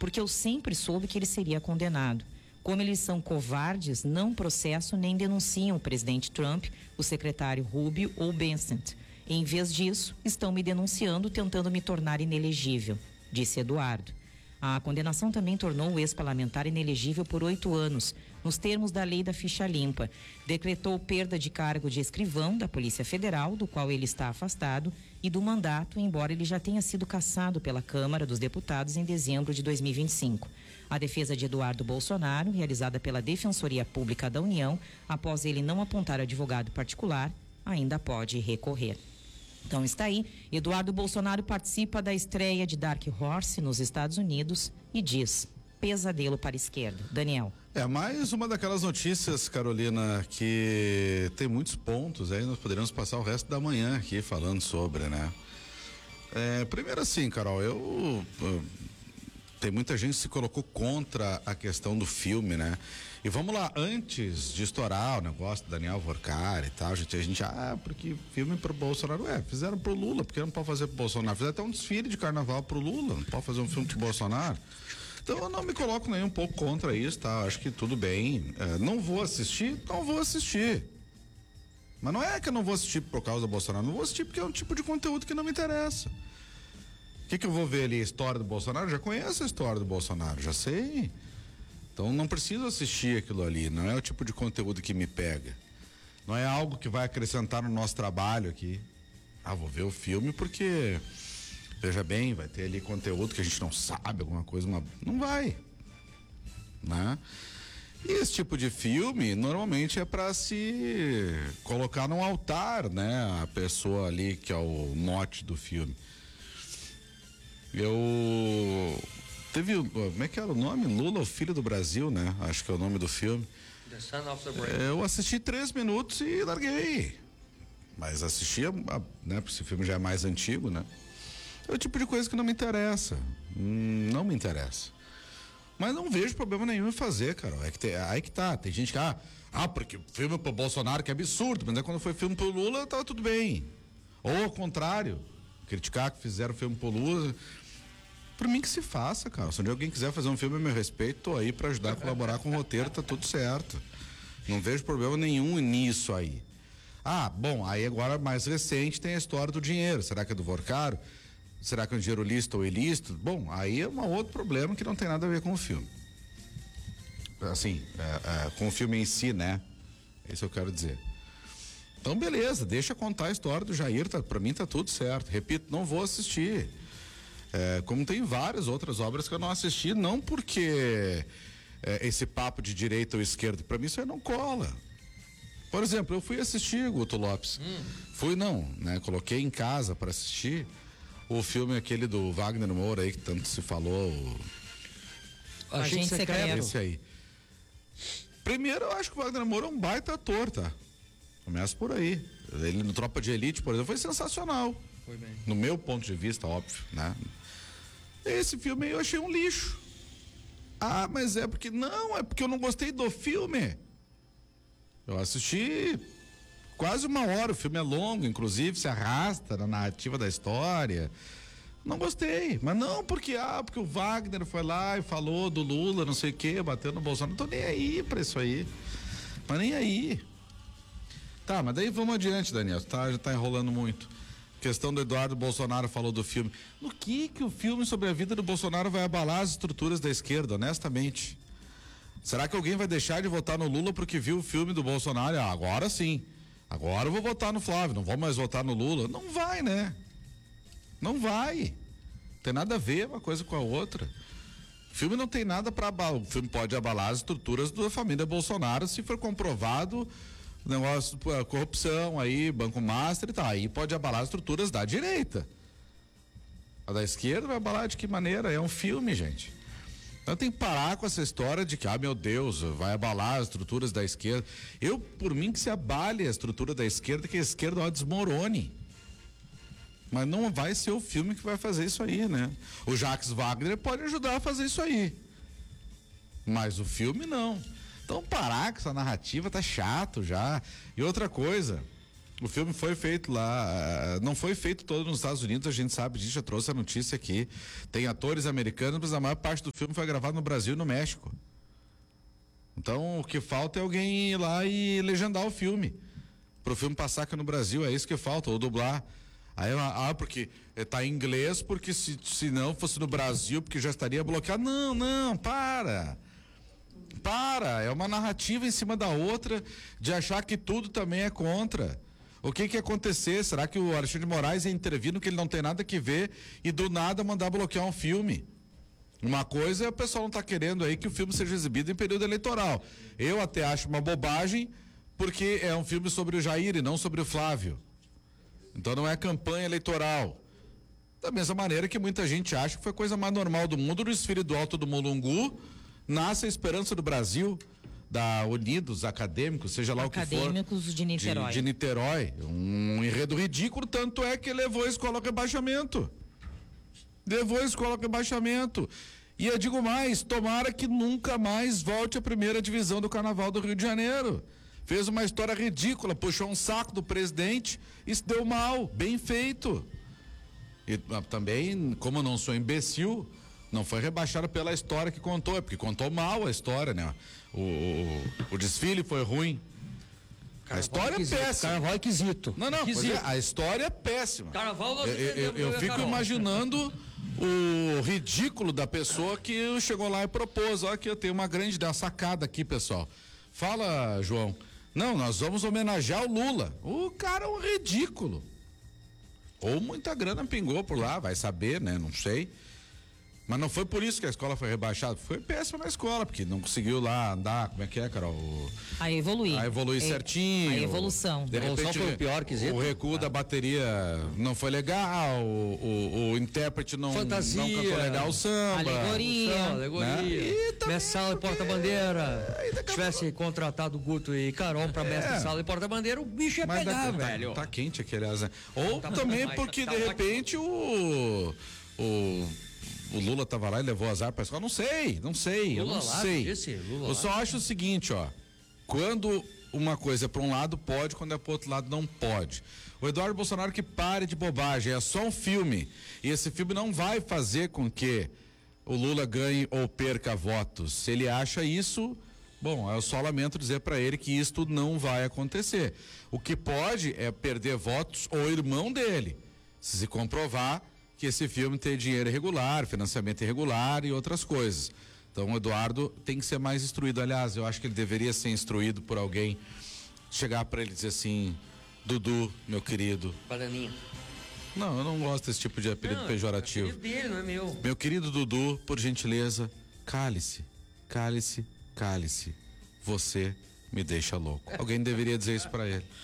porque eu sempre soube que ele seria condenado. Como eles são covardes, não processam nem denunciam o presidente Trump, o secretário Rubio ou Bessent. Em vez disso, estão me denunciando, tentando me tornar inelegível, disse Eduardo. A condenação também tornou o ex-parlamentar inelegível por 8 anos, nos termos da lei da ficha limpa. Decretou perda de cargo de escrivão da Polícia Federal, do qual ele está afastado, e do mandato, embora ele já tenha sido cassado pela Câmara dos Deputados em dezembro de 2025. A defesa de Eduardo Bolsonaro, realizada pela Defensoria Pública da União, após ele não apontar advogado particular, ainda pode recorrer. Então está aí, Eduardo Bolsonaro participa da estreia de Dark Horse nos Estados Unidos e diz: pesadelo para a esquerda. Daniel. É mais uma daquelas notícias, Carolina, que tem muitos pontos, aí nós poderíamos passar o resto da manhã aqui falando sobre, né? Primeiro assim, Carol, tem muita gente que se colocou contra a questão do filme, né? E vamos lá, antes de estourar o negócio do Daniel Vorcar e tal, a gente, porque filme pro Bolsonaro, fizeram pro Lula, porque não pode fazer pro Bolsonaro, fizeram até um desfile de carnaval pro Lula, não pode fazer um filme pro Bolsonaro. Então eu não me coloco nem um pouco contra isso, tá? Acho que tudo bem, não vou assistir. Mas não é que eu não vou assistir por causa do Bolsonaro, não vou assistir porque é um tipo de conteúdo que não me interessa. O que eu vou ver ali? A história do Bolsonaro? Já conheço a história do Bolsonaro, já sei. Então não preciso assistir aquilo ali, não é o tipo de conteúdo que me pega. Não é algo que vai acrescentar no nosso trabalho aqui. Vou ver o filme porque, veja bem, vai ter ali conteúdo que a gente não sabe, alguma coisa, não vai, né? E esse tipo de filme normalmente é para se colocar num altar, né? A pessoa ali que é o mote do filme. Como é que era o nome? Lula, o Filho do Brasil, né? Acho que é o nome do filme. The Son of the Brave. Eu assisti 3 minutos e larguei. Mas assistia, né? Porque esse filme já é mais antigo, né? É o tipo de coisa que não me interessa. Não me interessa. Mas não vejo problema nenhum em fazer, cara. Aí que tá. Tem gente que, porque filme pro Bolsonaro que é absurdo, mas quando foi filme pro Lula, tava tudo bem. Ou ao contrário, criticar que fizeram filme pro Lula. Por mim que se faça, cara. Se um dia alguém quiser fazer um filme a meu respeito, tô aí pra ajudar a colaborar com o roteiro, tá tudo certo. Não vejo problema nenhum nisso aí. Bom, aí agora mais recente tem a história do dinheiro. Será que é do Vorcaro? Será que é um dinheiro lícito ou ilícito? Bom, aí é um outro problema que não tem nada a ver com o filme. Assim, com o filme em si, né? Isso eu quero dizer. Então, beleza, deixa contar a história do Jair, pra mim tá tudo certo. Repito, não vou assistir. Como tem várias outras obras que eu não assisti, não porque esse papo de direita ou esquerda, pra mim isso aí não cola. Por exemplo, eu fui assistir, Guto Lopes. Fui não, né? Coloquei em casa para assistir o filme aquele do Wagner Moura aí, que tanto se falou. Agente Secreto. Esse aí. Primeiro, eu acho que o Wagner Moura é um baita ator, tá? Começa por aí. Ele no Tropa de Elite, por exemplo, foi sensacional. Foi bem. No meu ponto de vista, óbvio, né? Esse filme aí eu achei um lixo. Mas é porque eu não gostei do filme. Eu assisti quase 1 hora, o filme é longo, inclusive se arrasta na narrativa da história. Não gostei, mas não porque o Wagner foi lá e falou do Lula, não sei o que, bateu no Bolsonaro. Não tô nem aí pra isso aí. Mas nem aí. Tá, mas daí vamos adiante, Daniel. Já tá enrolando muito. Questão do Eduardo Bolsonaro falou do filme. No que o filme sobre a vida do Bolsonaro vai abalar as estruturas da esquerda, honestamente? Será que alguém vai deixar de votar no Lula porque viu o filme do Bolsonaro? Agora sim. Agora eu vou votar no Flávio, não vou mais votar no Lula. Não vai, né? Não vai. Tem nada a ver uma coisa com a outra. O filme não tem nada para abalar. O filme pode abalar as estruturas da família Bolsonaro se for comprovado o negócio, a corrupção aí, Banco Master e tal. Aí pode abalar as estruturas da direita. A da esquerda vai abalar de que maneira? É um filme, gente. Então tem que parar com essa história de que, meu Deus, vai abalar as estruturas da esquerda. Por mim, que se abale a estrutura da esquerda, que a esquerda desmorone. Mas não vai ser o filme que vai fazer isso aí, né? O Jacques Wagner pode ajudar a fazer isso aí. Mas o filme não. Então parar com essa narrativa, tá chato já. E outra coisa, O filme foi feito lá, não foi feito todo nos Estados Unidos, a gente sabe disso, já trouxe a notícia aqui. Tem atores americanos, mas a maior parte do filme foi gravado no Brasil e no México. Então, o que falta é alguém ir lá e legendar o filme. Pro filme passar aqui no Brasil, é isso que falta, ou dublar. Aí, porque tá em inglês, porque se não fosse no Brasil, porque já estaria bloqueado. Não, para, é uma narrativa em cima da outra, de achar que tudo também é contra. O que ia acontecer? Será que o Alexandre de Moraes ia intervir no que ele não tem nada que ver e do nada mandar bloquear um filme? Uma coisa é o pessoal não tá querendo aí que o filme seja exibido em período eleitoral. Eu até acho uma bobagem, porque é um filme sobre o Jair e não sobre o Flávio. Então não é campanha eleitoral. Da mesma maneira que muita gente acha que foi a coisa mais normal do mundo, no desfile do Alto do Mulungu, nasce a esperança do Brasil, da Unidos Acadêmicos, seja lá o que for. Acadêmicos de Niterói. De Niterói. Um enredo ridículo, tanto é que levou a escola ao rebaixamento. E eu digo mais, tomara que nunca mais volte à primeira divisão do Carnaval do Rio de Janeiro. Fez uma história ridícula, puxou um saco do presidente, isso deu mal, bem feito. E também, como eu não sou imbecil, não foi rebaixado pela história que contou, é porque contou mal a história, né? O desfile foi ruim. A história é péssima. Carnaval é quesito. Não, pois é, a história é péssima. Carnaval nós eu fico imaginando o ridículo da pessoa que chegou lá e propôs. Olha que eu tenho uma grande sacada aqui, pessoal. Fala, João. Não, nós vamos homenagear o Lula. O cara é um ridículo. Ou muita grana pingou por lá, vai saber, né? Não sei. Mas não foi por isso que a escola foi rebaixada. Foi péssima na escola, porque não conseguiu lá andar, como é que é, Carol? A evoluir certinho. A evolução. De repente, foi o pior quesito. O recuo da bateria não foi legal, o intérprete não cantou legal o samba. Alegoria. Né? Mestre Sala e Porta-Bandeira. Tivesse contratado o Guto e Carol pra Mestre Sala e Porta-Bandeira, o bicho ia pegar, velho. Tá quente aqui, aliás. Né? Ou também porque, de repente, o Lula tava lá e levou azar pra escola. Não sei. Eu só acho o seguinte, ó. Quando uma coisa é pra um lado, pode, quando é pro outro lado, não pode. O Eduardo Bolsonaro que pare de bobagem, é só um filme. E esse filme não vai fazer com que o Lula ganhe ou perca votos. Se ele acha isso, bom, eu só lamento dizer pra ele que isto não vai acontecer. O que pode é perder votos o irmão dele. Se comprovar que esse filme tem dinheiro irregular, financiamento irregular e outras coisas. Então o Eduardo tem que ser mais instruído. Aliás, eu acho que ele deveria ser instruído por alguém, chegar para ele e dizer assim: Dudu, meu querido. Bananinha. Não, eu não gosto desse tipo de apelido pejorativo. É o apelido dele, não é meu. Meu querido Dudu, por gentileza, cale-se. Você me deixa louco. Alguém deveria dizer isso para ele.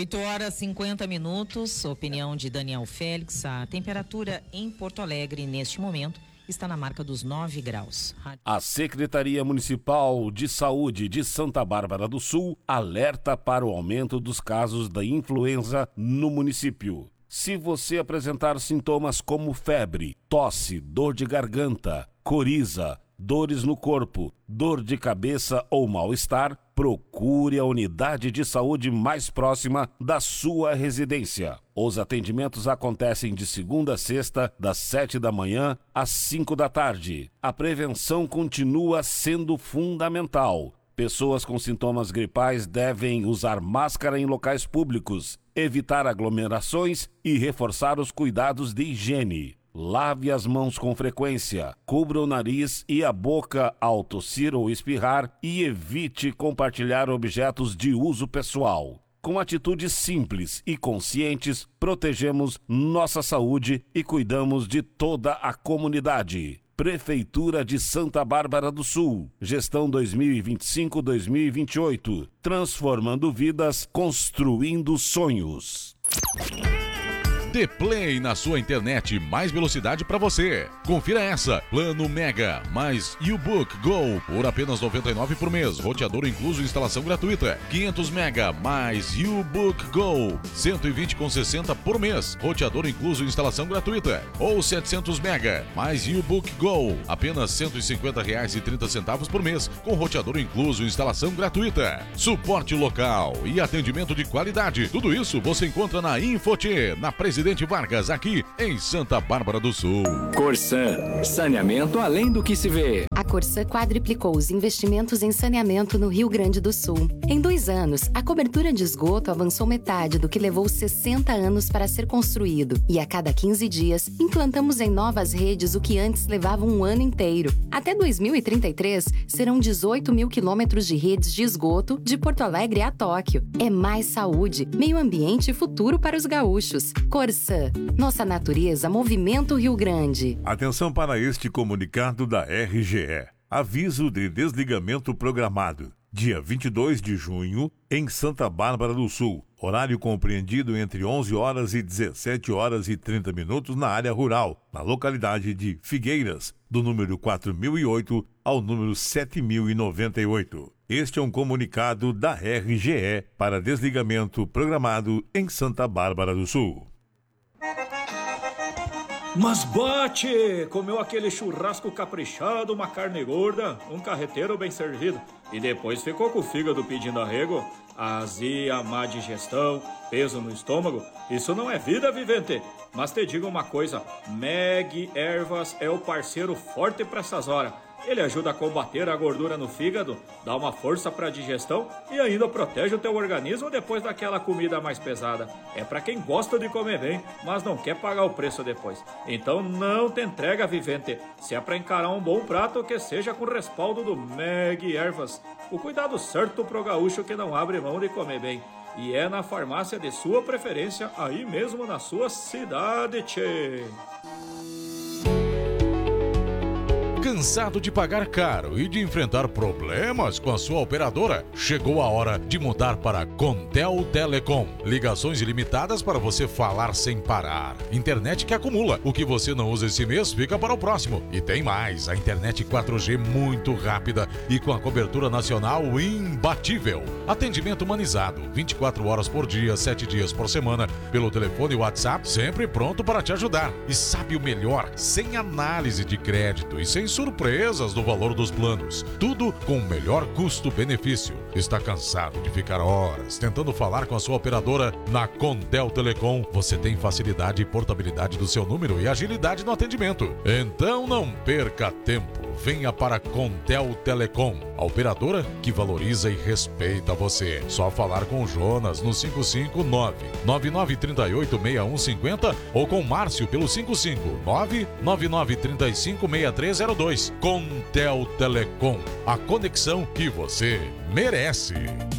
8h50, opinião de Daniel Félix. A temperatura em Porto Alegre, neste momento, está na marca dos 9 graus. A Secretaria Municipal de Saúde de Santa Bárbara do Sul alerta para o aumento dos casos da influenza no município. Se você apresentar sintomas como febre, tosse, dor de garganta, coriza, dores no corpo, dor de cabeça ou mal-estar, procure a unidade de saúde mais próxima da sua residência. Os atendimentos acontecem de segunda a sexta, das 7 da manhã às 5 da tarde. A prevenção continua sendo fundamental. Pessoas com sintomas gripais devem usar máscara em locais públicos, evitar aglomerações e reforçar os cuidados de higiene. Lave as mãos com frequência, cubra o nariz e a boca ao tossir ou espirrar e evite compartilhar objetos de uso pessoal. Com atitudes simples e conscientes, protegemos nossa saúde e cuidamos de toda a comunidade. Prefeitura de Santa Bárbara do Sul, gestão 2025-2028, transformando vidas, construindo sonhos. Dê play na sua internet, mais velocidade para você. Confira essa, Plano Mega mais U-Book Go por apenas R$ 99 por mês, roteador incluso, instalação gratuita. 500 mega mais U-Book Go, 120,60 por mês, roteador incluso, instalação gratuita. Ou 700 mega mais U-Book Go, apenas R$ 150,30 por mês, com roteador incluso, instalação gratuita. Suporte local e atendimento de qualidade. Tudo isso você encontra na Infotê, na Presidente Vargas, aqui em Santa Bárbara do Sul. Corsan, saneamento além do que se vê. A Corsan quadriplicou os investimentos em saneamento no Rio Grande do Sul. Em 2 anos, a cobertura de esgoto avançou metade do que levou 60 anos para ser construído. E a cada 15 dias, implantamos em novas redes o que antes levava um ano inteiro. Até 2033, serão 18 mil quilômetros de redes de esgoto de Porto Alegre a Tóquio. É mais saúde, meio ambiente e futuro para os gaúchos. Corsan, nossa natureza movimenta o Rio Grande. Atenção para este comunicado da RGE. Aviso de desligamento programado. Dia 22 de junho, em Santa Bárbara do Sul. Horário compreendido entre 11 horas e 17 horas e 30 minutos na área rural, na localidade de Figueiras, do número 4008 ao número 7098. Este é um comunicado da RGE para desligamento programado em Santa Bárbara do Sul. Mas bate! Comeu aquele churrasco caprichado, uma carne gorda, um carreteiro bem servido. E depois ficou com o fígado pedindo arrego. Azia, má digestão, peso no estômago. Isso não é vida, vivente. Mas te digo uma coisa, Meg Ervas é o parceiro forte para essas horas. Ele ajuda a combater a gordura no fígado, dá uma força para a digestão e ainda protege o teu organismo depois daquela comida mais pesada. É para quem gosta de comer bem, mas não quer pagar o preço depois. Então não te entrega, vivente. Se é para encarar um bom prato, que seja com respaldo do Meg Ervas. O cuidado certo pro gaúcho que não abre mão de comer bem. E é na farmácia de sua preferência, aí mesmo na sua cidade, tchê. Cansado de pagar caro e de enfrentar problemas com a sua operadora? Chegou a hora de mudar para Contel Telecom. Ligações ilimitadas para você falar sem parar. Internet que acumula. O que você não usa esse mês fica para o próximo. E tem mais, a internet 4G muito rápida e com a cobertura nacional imbatível. Atendimento humanizado, 24 horas por dia, 7 dias por semana, pelo telefone e WhatsApp, sempre pronto para te ajudar. E sabe o melhor? Sem análise de crédito e sem surpresas no valor dos planos. Tudo com o melhor custo-benefício. Está cansado de ficar horas tentando falar com a sua operadora? Na Contel Telecom, você tem facilidade e portabilidade do seu número e agilidade no atendimento. Então não perca tempo. Venha para Contel Telecom, a operadora que valoriza e respeita você. Só falar com o Jonas no 559-9938-6150 ou com o Márcio pelo 559-9935-6302. Contel Telecom, a conexão que você merece.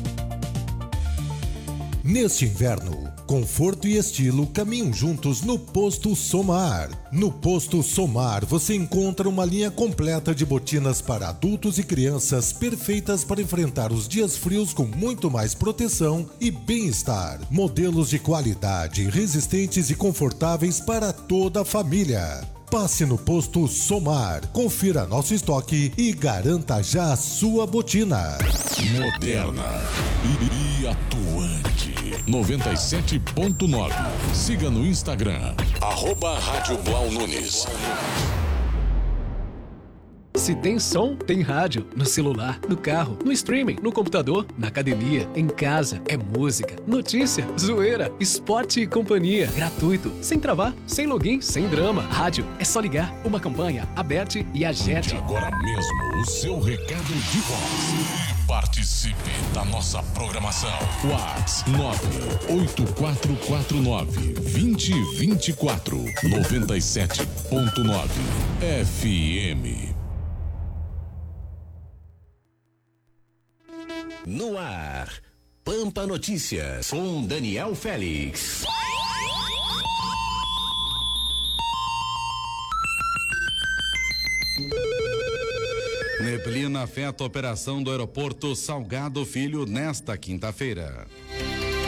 Neste inverno, conforto e estilo caminham juntos no Posto Somar. No Posto Somar você encontra uma linha completa de botinas para adultos e crianças perfeitas para enfrentar os dias frios com muito mais proteção e bem-estar. Modelos de qualidade, resistentes e confortáveis para toda a família. Passe no Posto Somar, confira nosso estoque e garanta já a sua botina. Moderna e atuante. 97.9. Siga no Instagram. @Rádio Blau Nunes. Se tem som, tem rádio. No celular, no carro, no streaming, no computador, na academia, em casa. É música, notícia, zoeira, esporte e companhia. Gratuito, sem travar, sem login, sem drama. Rádio, é só ligar. Uma campanha, Aberte e Agete. Agora mesmo o seu recado de voz. Participe da nossa programação. WhatsApp 98449-2024 97.9 FM. No ar, Pampa Notícias, com Daniel Félix. Neblina afeta a operação do aeroporto Salgado Filho nesta quinta-feira.